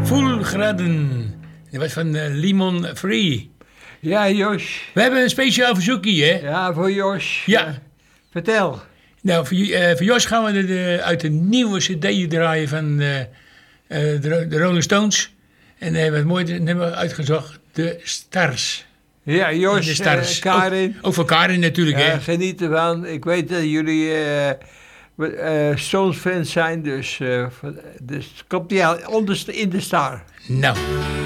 Full Graden. Dat was van Lemon Free. Ja, Jos. We hebben een speciaal verzoekje, hè? Ja, voor Jos. Ja. Vertel. Nou, voor Jos gaan we uit de nieuwe cd draaien van de Rolling Stones. En we hebben het mooie nummer uitgezocht. De Stars. Ja, Jos, de Stars. Karin. Ook voor Karin natuurlijk, hè? Geniet ervan. Ik weet dat jullie Stones fans zijn, dus komt die onderste in de star. Nou.